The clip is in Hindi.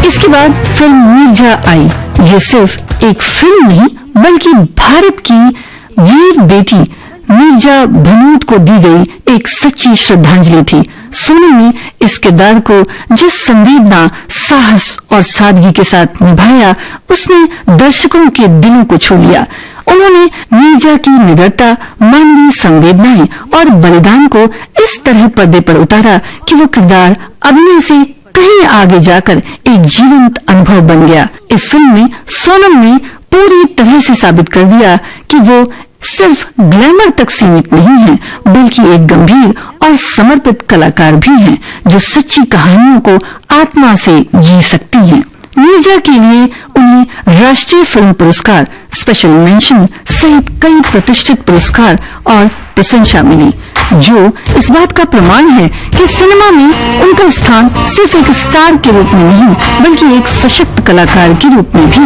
इसके बाद फिल्म मिर्जा आई। ये सिर्फ एक फिल्म नहीं बल्कि भारत की वीर बेटी मिर्जा भनूट को दी गई एक सच्ची श्रद्धांजलि थी। सोनम ने इस किरदार को जिस संवेदना, साहस और सादगी के साथ निभाया, उसने दर्शकों के दिलों को छू लिया। उन्होंने मिर्जा की निडरता, मानवीय संवेदनाएं और बलिदान को इस तरह पर्दे पर उतारा कि वो किरदार अभिनय से कहीं आगे जाकर एक जीवंत अनुभव बन गया। इस फिल्म में सोनम ने पूरी तरह से साबित कर दिया कि वो सिर्फ ग्लैमर तक सीमित नहीं है, बल्कि एक गंभीर और समर्पित कलाकार भी हैं, जो सच्ची कहानियों को आत्मा से जी सकती हैं। मिर्जा के लिए उन्हें राष्ट्रीय फिल्म पुरस्कार, स्पेशल मेंशन सहित कई प्रतिष्ठित पुरस्कार और प्रशंसा मिली, जो इस बात का प्रमाण है कि सिनेमा में उनका स्थान सिर्फ एक स्टार के रूप में नहीं, बल्कि एक सशक्त कलाकार के रूप में भी